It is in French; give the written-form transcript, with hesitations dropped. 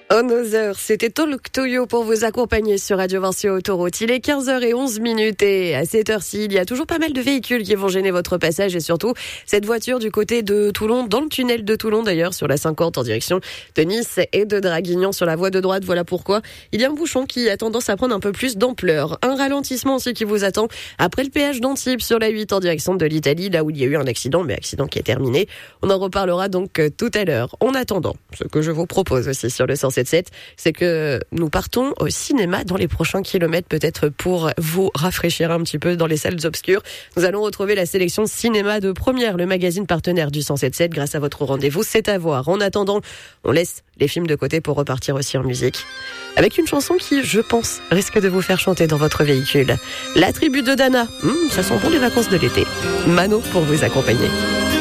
On nos heures, c'était Talk to You pour vous accompagner sur Radio Vinci Autoroute. Il est 15h11 et à cette heure-ci, il y a toujours pas mal de véhicules qui vont gêner votre passage et surtout cette voiture du côté de Toulon, dans le tunnel de Toulon d'ailleurs, sur la 50 en direction de Nice et de Draguignan sur la voie de droite. Voilà pourquoi il y a un bouchon qui a tendance à prendre un peu plus d'ampleur. Un ralentissement aussi qui vous attend après le péage d'Antibes sur la 8 en direction de l'Italie, là où il y a eu un accident, mais accident qui est terminé. On en reparlera donc tout à l'heure. En attendant, ce que je vous propose aussi sur le 107.7, c'est que nous partons au cinéma dans les prochains kilomètres, peut-être pour vous rafraîchir un petit peu dans les salles obscures. Nous allons retrouver la sélection cinéma de Première, le magazine partenaire du 107.7, grâce à votre rendez-vous. C'est à voir. En attendant, on laisse les films de côté pour repartir aussi en musique. Avec une chanson qui, je pense, risque de vous faire chanter dans votre véhicule. La tribu de Dana. Ça sent bon les vacances de l'été. Mano pour vous accompagner.